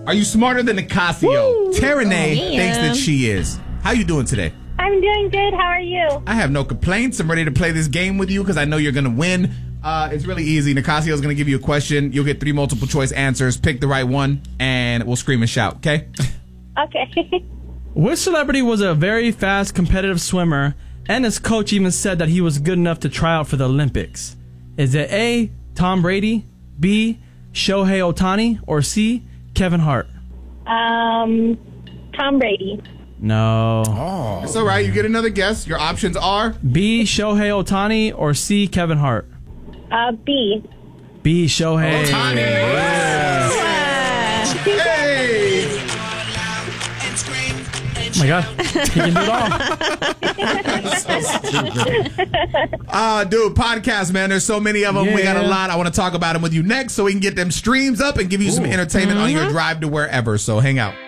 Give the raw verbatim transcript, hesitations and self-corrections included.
Are you smarter than Nicasio? Terenay yeah. thinks that she is. How you doing today? I'm doing good. How are you? I have no complaints. I'm ready to play this game with you because I know you're going to win. Uh, it's really easy. Nicasio is going to give you a question. You'll get three multiple choice answers. Pick the right one, and we'll scream and shout, okay? Okay. Which celebrity was a very fast competitive swimmer, and his coach even said that he was good enough to try out for the Olympics? Is it A, Tom Brady, B, Shohei Ohtani, or C, Kevin Hart? Um, Tom Brady. No. Oh. It's all right. You get another guess. Your options are? B, Shohei Ohtani, or C, Kevin Hart? Uh, B. B, Shohei. Ohtani. Yeah. Hey. Oh my God. He can do it all. Ah, uh, dude, podcast, man. There's so many of them. Yeah. We got a lot. I want to talk about them with you next so we can get them streams up and give you Ooh. some entertainment mm-hmm. on your drive to wherever. So hang out.